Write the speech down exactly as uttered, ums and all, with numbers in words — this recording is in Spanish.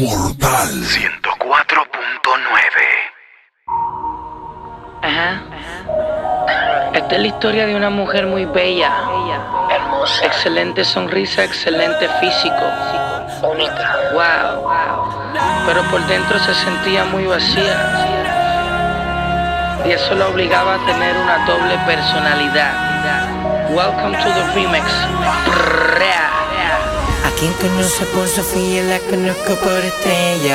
Mortal ciento cuatro punto nueve. Ajá. Esta es la historia de una mujer muy bella, hermosa, excelente sonrisa, excelente físico, única, wow, pero por dentro se sentía muy vacía y eso la obligaba a tener una doble personalidad. Welcome to the remix. A quien conoce por Sofía la conozco por Estrella.